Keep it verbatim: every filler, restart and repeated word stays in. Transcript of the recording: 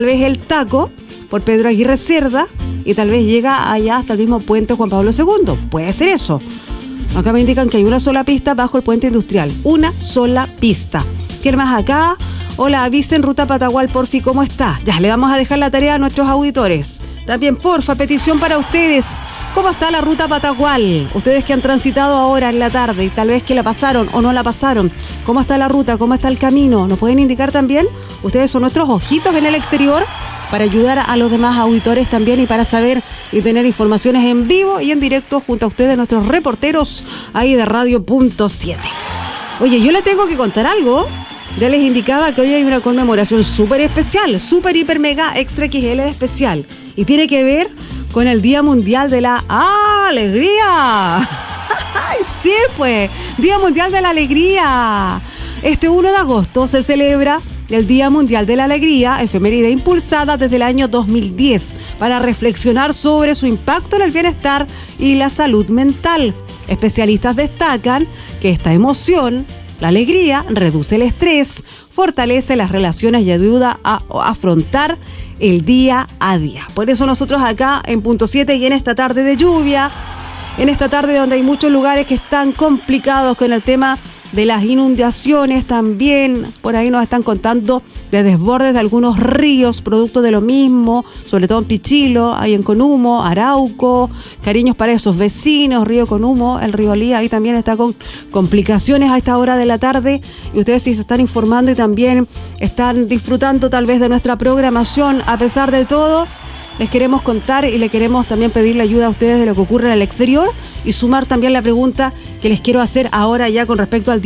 vez el Taco por Pedro Aguirre Cerda y tal vez llega allá hasta el mismo puente Juan Pablo segundo. Puede ser eso. Acá me indican que hay una sola pista bajo el puente industrial. Una sola pista. ¿Quién más acá? Hola, avisen Ruta Patagual, porfi, ¿cómo está? Ya, le vamos a dejar la tarea a nuestros auditores. También, porfa, petición para ustedes. ¿Cómo está la Ruta Patagual? Ustedes que han transitado ahora en la tarde y tal vez que la pasaron o no la pasaron. ¿Cómo está la ruta? ¿Cómo está el camino? ¿Nos pueden indicar también? Ustedes son nuestros ojitos en el exterior para ayudar a los demás auditores también y para saber y tener informaciones en vivo y en directo junto a ustedes, nuestros reporteros ahí de Radio Punto siete. Oye, yo le tengo que contar algo. Ya les indicaba que hoy hay una conmemoración súper especial, súper, hiper, mega, extra X L especial. Y tiene que ver con el Día Mundial de la Alegría. ¡Ay, sí, pues! Día Mundial de la Alegría. Este uno de agosto se celebra el Día Mundial de la Alegría, efeméride impulsada desde el año dos mil diez, para reflexionar sobre su impacto en el bienestar y la salud mental. Especialistas destacan que esta emoción, la alegría, reduce el estrés, fortalece las relaciones y ayuda a afrontar el día a día. Por eso nosotros acá en Punto siete y en esta tarde de lluvia, en esta tarde donde hay muchos lugares que están complicados con el tema de las inundaciones también, por ahí nos están contando de desbordes de algunos ríos, producto de lo mismo, sobre todo en Pichilo, ahí en Conumo, Arauco, cariños para esos vecinos, Río Conumo, el río Lía, ahí también está con complicaciones a esta hora de la tarde, y ustedes sí se están informando y también están disfrutando tal vez de nuestra programación, a pesar de todo, les queremos contar y le queremos también pedirle ayuda a ustedes de lo que ocurre en el exterior y sumar también la pregunta que les quiero hacer ahora ya con respecto al